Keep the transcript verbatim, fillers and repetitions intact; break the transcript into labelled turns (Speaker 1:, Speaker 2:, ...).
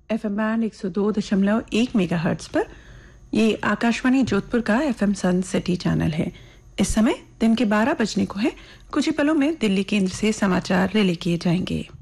Speaker 1: FM band एक सौ दो दशमलव एक मेगाहर्ट्ज पर। ये आकाशवाणी जोधपुर का एफएम सन सिटी चैनल है। इस समय दिन के बारह बजने को है। कुछ ही पलों में दिल्ली केंद्र से समाचार रिले किए जाएंगे।